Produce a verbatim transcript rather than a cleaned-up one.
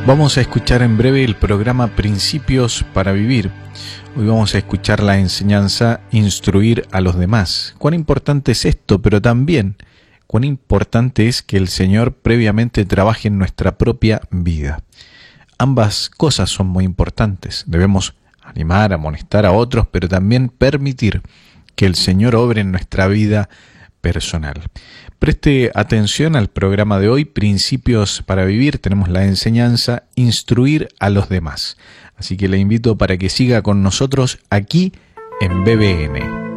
Vamos a escuchar en breve el programa Principios para Vivir. Hoy vamos a escuchar la enseñanza Instruir a los demás. Cuán importante es esto, pero también cuán importante es que el Señor previamente trabaje en nuestra propia vida. Ambas cosas son muy importantes. Debemos animar, amonestar a otros, pero también permitir que el Señor obre en nuestra vida personal. Preste atención al programa de hoy, Principios para Vivir. Tenemos la enseñanza Instruir a los demás. Así que le invito para que siga con nosotros aquí en B B N.